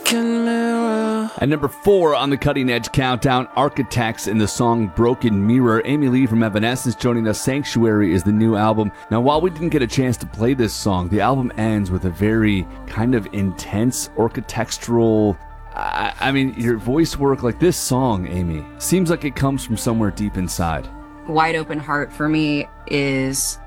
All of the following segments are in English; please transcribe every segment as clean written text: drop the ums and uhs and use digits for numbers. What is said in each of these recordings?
broken mirror. At number 4 on the Cutting Edge Countdown, Architects in the song Broken Mirror. Amy Lee from Evanescence joining us. Sanctuary is the new album. Now, while we didn't get a chance to play this song, the album ends with a very kind of intense architectural... I mean, your voice work, like this song, Amy, seems like it comes from somewhere deep inside. Wide Open Heart for me is...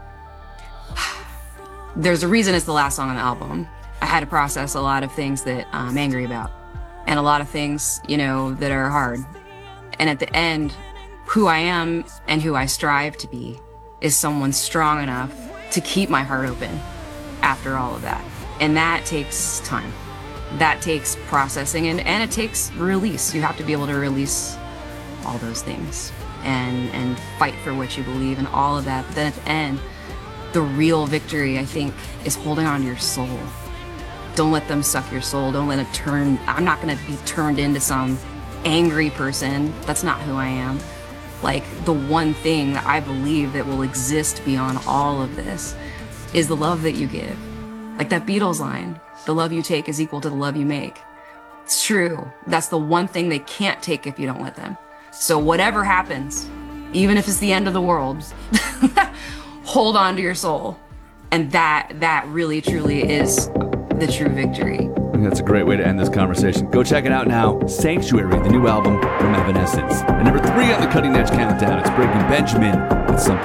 There's a reason it's the last song on the album. I had to process a lot of things that I'm angry about. And a lot of things, that are hard. And at the end, who I am and who I strive to be is someone strong enough to keep my heart open after all of that. And that takes time. That takes processing and it takes release. You have to be able to release all those things and fight for what you believe and all of that. But then at the end, the real victory, I think, is holding on to your soul. Don't let them suck your soul. Don't let it turn. I'm not going to be turned into some angry person. That's not who I am. Like, the one thing that I believe that will exist beyond all of this is the love that you give. Like that Beatles line, the love you take is equal to the love you make. It's true. That's the one thing they can't take if you don't let them. So whatever happens, even if it's the end of the world, hold on to your soul. And that really, truly is the true victory. I think that's a great way to end this conversation. Go check it out now. Sanctuary, the new album from Evanescence. And number 3 on the Cutting Edge Countdown, it's Breaking Benjamin with Something